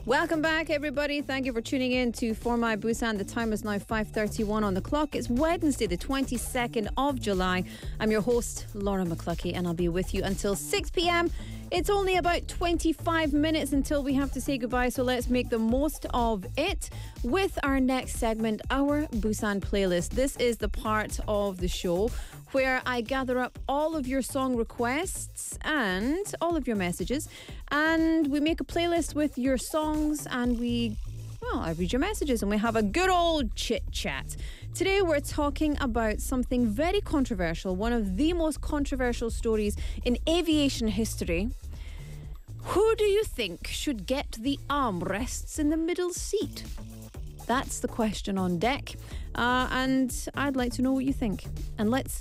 Welcome back, everybody. Thank you for tuning in to For My Busan. The time is now 5:31 on the clock. It's Wednesday, the 22nd of July. I'm your host, Laura McCluckey, and I'll be with you until 6 p.m. It's only about 25 minutes until we have to say goodbye, so let's make the most of it with our next segment, our Busan playlist. This is the part of the show where I gather up all of your song requests and all of your messages, and we make a playlist with your songs, and I read your messages and we have a good old chit chat. Today we're talking about something very controversial, one of the most controversial stories in aviation history. Who do you think should get the armrests in the middle seat? That's the question on deck. And I'd like to know what you think. And let's